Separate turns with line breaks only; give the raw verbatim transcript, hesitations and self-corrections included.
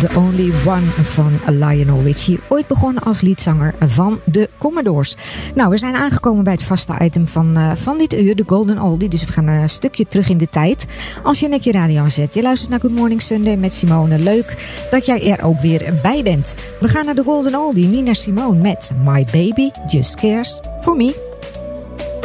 The Only One van Lionel Richie. Ooit begonnen als liedzanger van de Commodores. Nou, we zijn aangekomen bij het vaste item van, uh, van dit uur, de Golden Oldie. Dus we gaan een stukje terug in de tijd. Als je net je radio aanzet, je luistert naar Good Morning Sunday met Simone. Leuk dat jij er ook weer bij bent. We gaan naar de Golden Oldie, Nina Simone met My Baby Just Cares For Me.